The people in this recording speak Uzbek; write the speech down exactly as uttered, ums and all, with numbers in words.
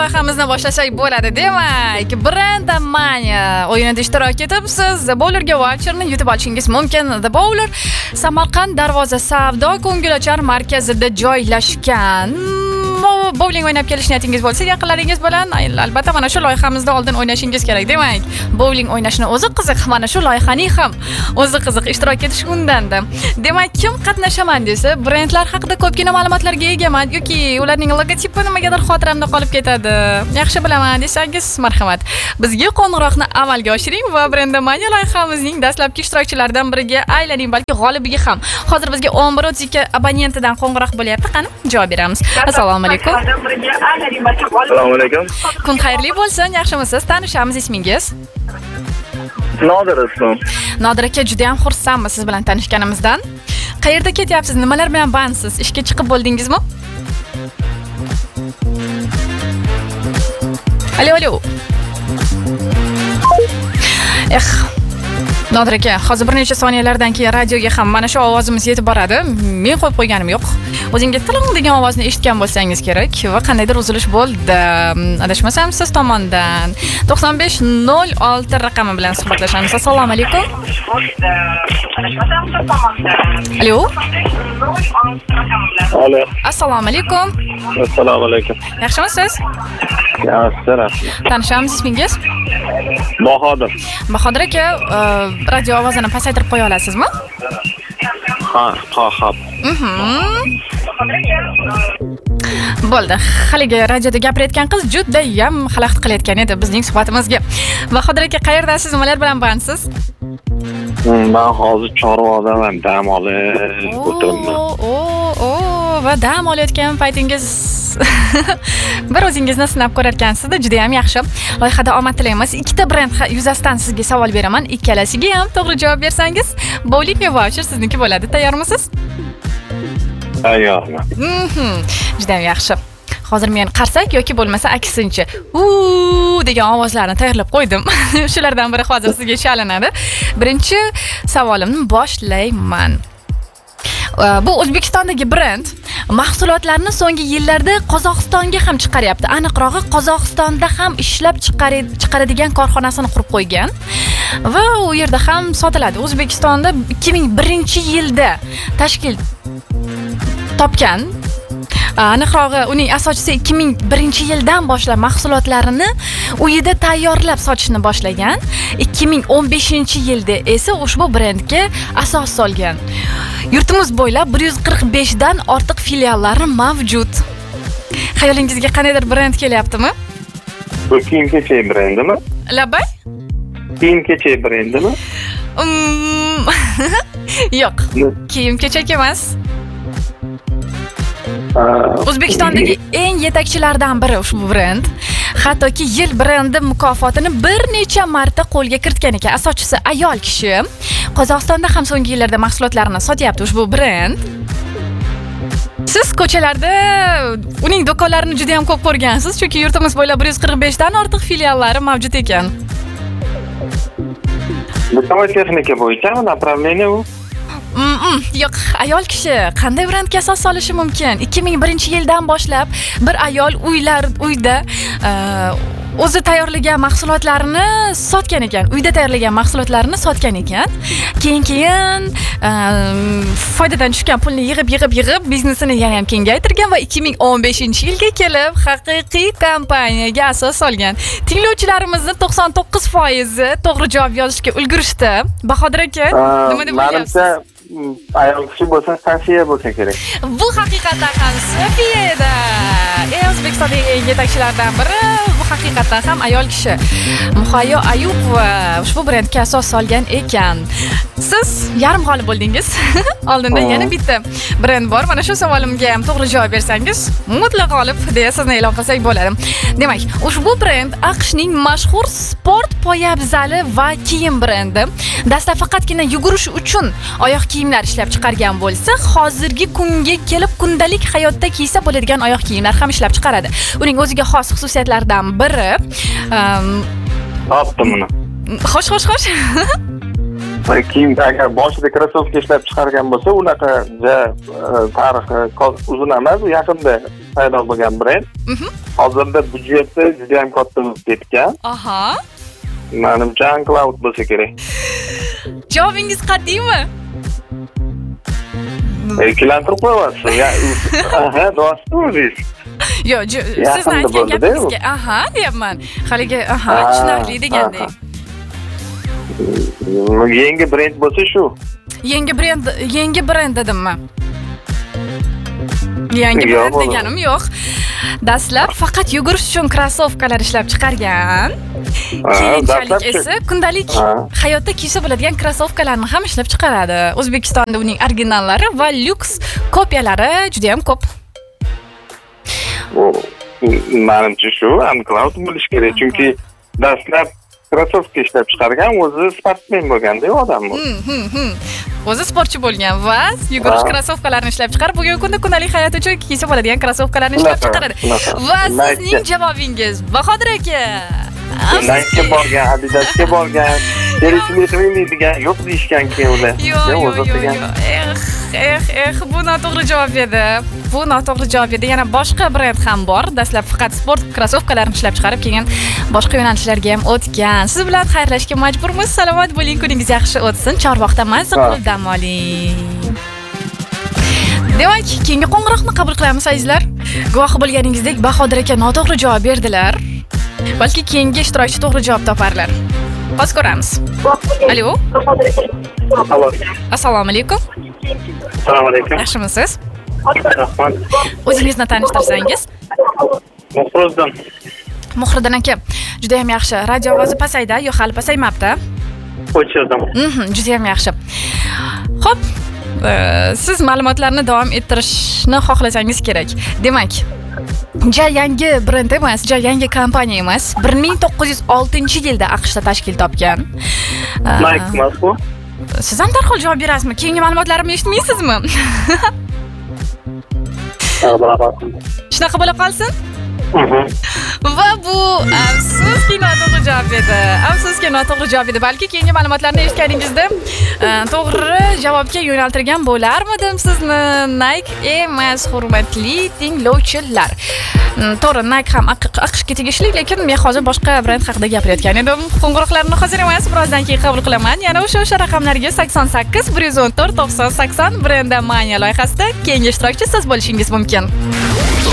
loyihamizni boshlasak bo'ladi. Demak, Brand Mania o'yinida ishtirok etib, siz The Bowlerga voucherni yutib olishingiz mumkin. The Bowler Samarqand Darvoza savdo ko'ngilochar markazida joylashgan. Bowling o'ynab kelish niyatingiz bo'lsa, yaqinlaringiz bilan albatta mana shu loyihamizda oldin o'ynashingiz kerak. Demak, bowling o'ynashni o'zi qiziq, mana shu loyihaning ham o'zi qiziq, ishtirok etish undanda. Demak, kim qatnashaman desa, brendlar haqida ko'pgina ma'lumotlarga egaman yoki ularning logotipi nimagadir xotiramda qolib ketadi. Yaxshi bilaman desangiz, marhamat. Bizga qo'ng'iroqni amalga oshiring va Brand Mania loyihamizning dastlabki ishtirokchilaridan biriga aylaning, balki g'olibiga ham. Hozir bizga o'n bir o'ttiz ikki abonentidan qo'ng'iroq bo'lyapti. Qani, javob beramiz. Assalomu alaykum. Assalomu alaykum. Kun xayrli bo'lsin. Yaxshimisiz? Tanishamiz, ismingiz? Nodir ismim. Nodir aka, juda ham xursandman siz bilan tanishganimizdan. Qayerda ketyapsiz? Nimalar bilan bandsiz? Ishga chiqib bo'ldingizmi? Alo, alo. Eh. Nodir aka, hozir bir necha soniyalardan keyin radioga ham mana shu ovozimiz yetib boradi. Men qo'yib qo'yganim yo'q. O'zingga tiling degan ovozni eshitgan bo'lsangiz kerak va qandaydir uzilish bo'ldi. Adashmasam siz tomondan to'qson besh nol olti raqami bilan suhbatlashamiz. Assalomu alaykum. Alo. Alo. Assalomu alaykum. Assalomu alaykum. Yaxshimisiz? Yaxshi, rahmat. Tanishamiz, ismingiz? Bahodir. Bahodir aka, radio ovozini pasaytirib qo'ya olasizmi? Ha, ha, ha. Mhm. Bo'ldi. Haligi radioda gapirayotgan qiz juda ham xalaqit qilayotgan edi bizning suhbatimizga. Bahodir aka, qayerdasiz? Nimalar bilan bandsiz? Men hozir Chorvodaman, dam olib o'tiribman. O, o, va dam olayotgan paytingiz bir o'zingizni sinab ko'rarkansiz-da, juda ham yaxshi. Loyihada omad tilaymiz. Ikkita brend yuzasidan sizga savol beraman. Ikkalasiga ham to'g'ri javob bersangiz, bowling voucher sizniki bo'ladi. Tayyormisiz? Tayyorman. Mhm. Juda ham yaxshi. Hozir men qarsak yoki bo'lmasa aksincha u degan ovozlarni tayyorlab qo'ydim. Shulardan biri hozir sizga chalinadi. Birinchi savolimni boshlayman. Bu O'zbekistondagi brend mahsulotlarni so'nggi yillarda Qozog'istonga ham chiqaryapti. Aniqrog'i, Qozog'istonda ham ishlab chiqaradigan korxonasini qurib qo'ygan va u yerda ham sotiladi. O'zbekistonda ikki ming birinchi yilda tashkil topgan. Aniqrog'i, uning asoschisi ikki ming birinchi yildan boshlab mahsulotlarini uyida tayyorlab sotishni boshlagan. ikki ming o'n beshinchi yilda esa ushbu brendga asos solgan. Yurtimiz bo'ylab bir yuz qirq besh dan ortiq filiallari mavjud. Xayolingizga qandaydir brend kelyaptimi? Bu kiyim-kechak brendimi? Labay? Kiyim-kechak brendimi? Yo'q. Kiyim-kechak emas. O'zbekistondagi eng yetakchilardan biri ushbu brend. Hattoki yil brendi mukofotini bir necha marta qo'lga kiritgan ekan. Asoschisi ayol kishi. Qozog'istonda ham so'nggi yillarda mahsulotlarini sotyapti ushbu brend. Siz ko'chalarda uning do'konlarini juda ham ko'p ko'rgansiz, chunki yurtimiz bo'ylab bir yuz qirq besh dan ortiq filiallari mavjud ekan. Bu qanday texnika bo'yicha направление u? Mm-mm, yo'q, ayol kishi qanday brendga asos solishi mumkin? ikki ming birinchi yildan boshlab bir ayol uylar uyda o'zi tayyorlagan mahsulotlarini sotgan ekan. Uyda tayyorlagan mahsulotlarini sotgan ekan. Keyin-keyin foydadan tushgan pulni yig'ib-yig'ib yig'ib biznesini yana ham kengaytirgan va ikki ming o'n beshinchi yilga kelib haqiqiy kompaniyaga asos solgan. Tinglovchilarimizning to'qson to'qqiz foizi to'g'ri javob yozishga ulgurishdi. Bahodir aka, nima deb o'ylayapsiz? Ayol kishi bo'lsa, Safiya bo'lsa kerak. Bu haqiqatan ham Safiya edi. Eng O'zbekistondagi eng yetakchilardan biri bu haqiqatan ham ayol kishi. Muhayyo Ayubova ushbu brendga asos solgan ekan. Siz yarim g'olib bo'ldingiz. Oldinda yana bitta brend bor. Mana shu savolimga ham to'g'ri javob bersangiz, mutlaq g'olib deya sizni e'lon qilsak bo'ladi. Demak, ushbu brend AQShning mashhur sport poyabzali va kiyim brendi. Dastlab faqatgina yugurish uchun oyoq kiyimlar ishlab chiqargan bo'lsa, hozirgi kunga kelib kundalik hayotda kiysa bo'ladigan oyoq kiyimlar ham ishlab chiqaradi. Uning o'ziga xos xususiyatlaridan biri topdim uni. Xo'sh, xo'sh, xo'sh. Kiyim agar boshida krossovka ishlab chiqargan bo'lsa, unaqa tarixi uzun emas, yaqinda paydo bo'lgan brend. Mhm. Hozirda byudjeti juda ham katta bo'lib ketgan. Aha. Menimcha Uncloud bo'lsa kerak. Javobingiz qat'iymi? Ikkilantirib qo'yapsiz. Ya, aha, rostmi o'zingiz? Yo'q, sizni Yaqinda aytgan bo'ldi-da gapingizga aha deyapman. Haligi aha, tushunarli degandek. Yangi brend bo'lsa shu. Yangi brend, yangi brend dedimmi? Yangi Yo'q, brend bo'lmadi. deganim yo'q. Dastlab faqat yugurish uchun krossovkalar ishlab chiqargan. Keyinchalik dastlabchi. esa kundalik Ha. hayotda kiysa bo'ladigan krossovkalarni ham ishlab chiqaradi. O'zbekistonda uning originallari va lyuks kopiyalari juda ham ko'p. Menimcha shu Uncloud bo'lishi kerak, chunki dastlab krossovka ishlab chiqargan, o'zi sportmen bo'lganda odam bu. Hmm, hmm, hmm. O'zi sportchi bo'lgan va yugurish Ha. krossovkalarini ishlab chiqarib, bugungi kunda kundalik hayot uchun kiysa bo'ladigan krossovkalarni ishlab Shunaqa, chiqaradi. shunaqa. Va Nike. sizning javobingiz Bahodir aka. Nike'ga borgan, Adidas'ga borgan, kerakli degan yo'q deyishgan keyin ular. Yo'q, Ya, yo'q, o'zi yo'q, degan. yo'q. Eh, eh, eh, bu noto'g'ri javob edi. Bu noto'g'ri javob edi. Yana boshqa brend ham bor. Dastlab faqat sport krossovkalarini ishlab chiqarib, keyin boshqa yo'nalishlarga ham o'tgan. Siz bilan xayrlashishga majburmiz. Salomat bo'ling, kuningiz yaxshi o'tsin. Chorvoqda mazza qilib dam oling. Demak, keyingi qo'ng'iroqni qabul qilamiz azizlar. Guvohi bo'lganingizdek, Bahodir aka noto'g'ri javob berdilar. Balki keyingi ishtirokchi to'g'ri javob toparlar. Hozir ko'ramiz. Alo. Alo. Assalomu alaykum. Assalomu alaykum. Yaxshimisiz? Rahmat. O'zingizni tanishtirsangiz? Muhriddin. Muhriddin aka, juda ham yaxshi. Radio ovozi pasayda, yo'q hali pasaymabdi. O'chirdim. Mhm, juda ham yaxshi. Xo'p, e, siz ma'lumotlarni davom ettirishni xohlasangiz kerak. Demak, ja yangi brend emas, ja yangi kompaniya emas. bir ming to'qqiz yuz oltinchi yilda AQShda tashkil topgan. Nike emas bu. Siz ham darhol javob berasizmi? Keyingi ma'lumotlarimni eshitmaysizmi? Shunaqa bo'la qolsin. Va bu afsuski noto'g'ri javob edi. Afsuski noto'g'ri javob edi. Balki keyingi ma'lumotlarni eshitganingizda e, to'g'ri javobga yo'naltirgan bo'larmidim sizni. Nike emas, hurmatli tinglovchilar. Mm, To'g'ri, Nike ham AQShga tegishli, lekin men hozir boshqa brend haqida gapirayotgan edim. Qo'ng'iroqlarni hozir emas, birozdan keyin qabul qilaman. Yana o'sha o'sha raqamlarga sakson sakkiz bir yuz o'n to'rt to'qson sakson Brenda Mania loyihasida keyingi ishtirokchi siz bo'lishingiz mumkin.